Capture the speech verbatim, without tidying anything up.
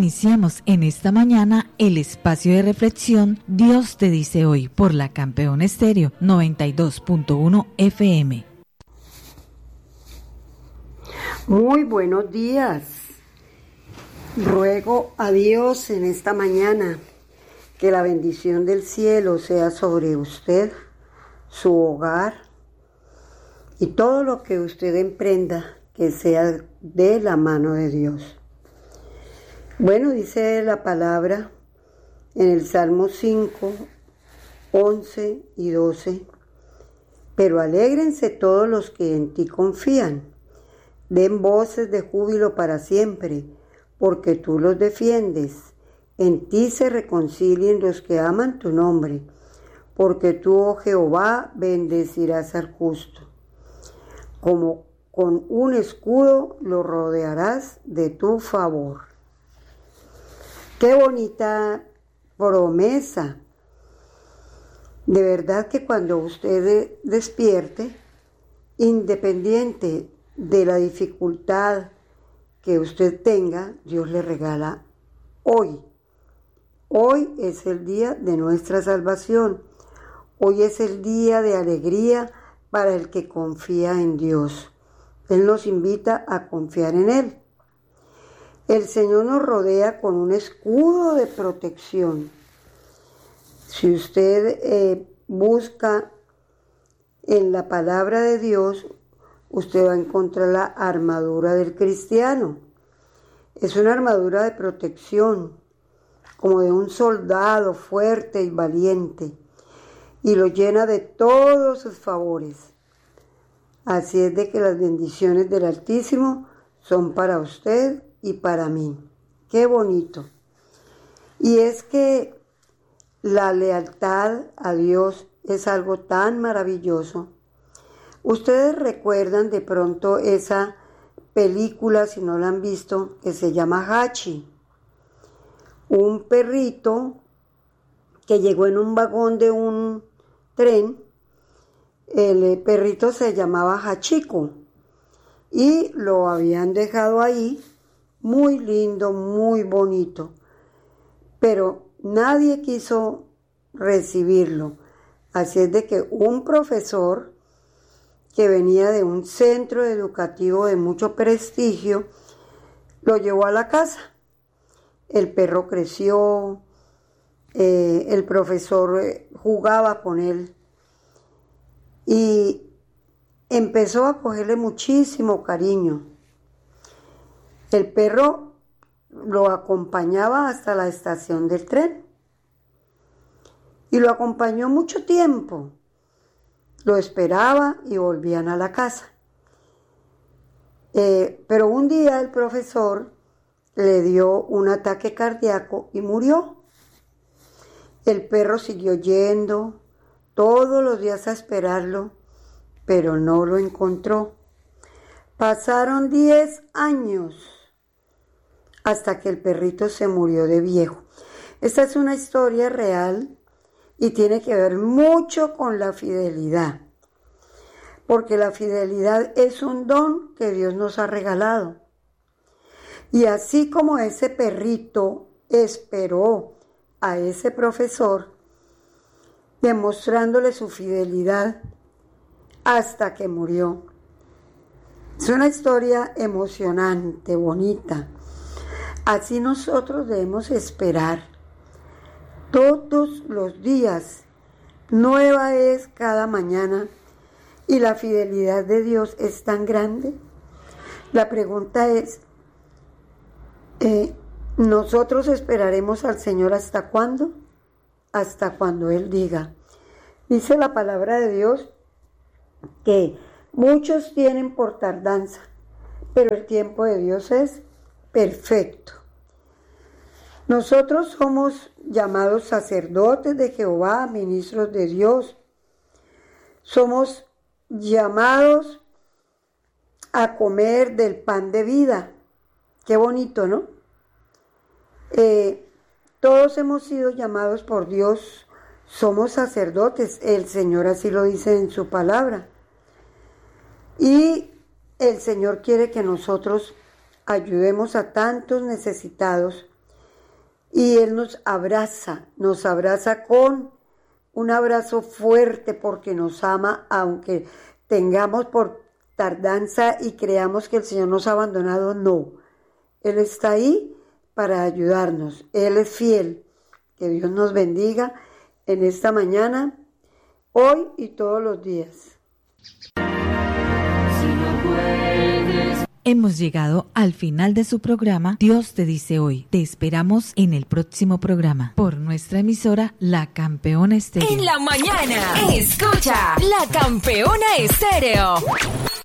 Iniciamos en esta mañana el espacio de reflexión Dios te dice hoy por la Campeón Estéreo noventa y dos punto uno F M. Muy buenos días. Ruego a Dios en esta mañana que la bendición del cielo sea sobre usted, su hogar y todo lo que usted emprenda, que sea de la mano de Dios. Bueno, dice la palabra en el Salmo cinco, once y doce, pero alégrense todos los que en ti confían, den voces de júbilo para siempre, porque tú los defiendes, en ti se reconcilien los que aman tu nombre, porque tú, oh Jehová, bendecirás al justo, como con un escudo lo rodearás de tu favor. Qué bonita promesa. De verdad que cuando usted despierte, independiente de la dificultad que usted tenga, Dios le regala hoy. Hoy es el día de nuestra salvación. Hoy es el día de alegría para el que confía en Dios. Él nos invita a confiar en Él. El Señor nos rodea con un escudo de protección. Si usted eh, busca en la palabra de Dios, usted va a encontrar la armadura del cristiano. Es una armadura de protección, como de un soldado fuerte y valiente, y lo llena de todos sus favores. Así es de que las bendiciones del Altísimo son para usted y para mí. Qué bonito. Y es que la lealtad a Dios es algo tan maravilloso. Ustedes recuerdan de pronto esa película, si no la han visto, que se llama Hachi. Un perrito que llegó en un vagón de un tren. El perrito se llamaba Hachiko y lo habían dejado ahí, muy lindo, muy bonito, pero nadie quiso recibirlo. Así es de que un profesor que venía de un centro educativo de mucho prestigio lo llevó a la casa. El perro creció, eh, el profesor jugaba con él y empezó a cogerle muchísimo cariño. El perro lo acompañaba hasta la estación del tren y lo acompañó mucho tiempo. Lo esperaba y volvían a la casa. Eh, pero un día el profesor le dio un ataque cardíaco y murió. El perro siguió yendo todos los días a esperarlo, pero no lo encontró. Pasaron diez años hasta que el perrito se murió de viejo. Esta es una historia real y tiene que ver mucho con la fidelidad, porque la fidelidad es un don que Dios nos ha regalado. Y así como ese perrito esperó a ese profesor, demostrándole su fidelidad hasta que murió. Es una historia emocionante, bonita. Así nosotros debemos esperar todos los días. Nueva es cada mañana y la fidelidad de Dios es tan grande. La pregunta es, eh, ¿nosotros esperaremos al Señor hasta cuándo? Hasta cuando Él diga. Dice la palabra de Dios que muchos tienen por tardanza, pero el tiempo de Dios es perfecto. Nosotros somos llamados sacerdotes de Jehová, ministros de Dios. Somos llamados a comer del pan de vida. Qué bonito, ¿no? Eh, todos hemos sido llamados por Dios. Somos sacerdotes. El Señor así lo dice en su palabra. Y el Señor quiere que nosotros ayudemos a tantos necesitados y Él nos abraza, nos abraza con un abrazo fuerte porque nos ama, aunque tengamos por tardanza y creamos que el Señor nos ha abandonado, no. Él está ahí para ayudarnos, Él es fiel. Que Dios nos bendiga en esta mañana, hoy y todos los días. Hemos llegado al final de su programa Dios te dice hoy. Te esperamos en el próximo programa por nuestra emisora La Campeona Estéreo. En la mañana, escucha La Campeona Estéreo.